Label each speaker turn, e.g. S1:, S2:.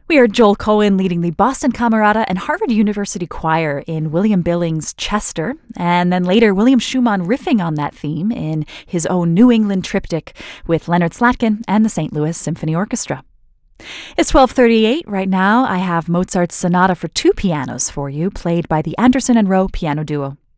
S1: We heard Joel Cohen leading the Boston Camerata and Harvard University Choir in William Billings' Chester, and then later William Schumann riffing on that theme in his own New England triptych with Leonard Slatkin and the St. Louis Symphony Orchestra. It's 12:38 right now. I have Mozart's Sonata for two pianos for you, played by the Anderson and Rowe Piano Duo.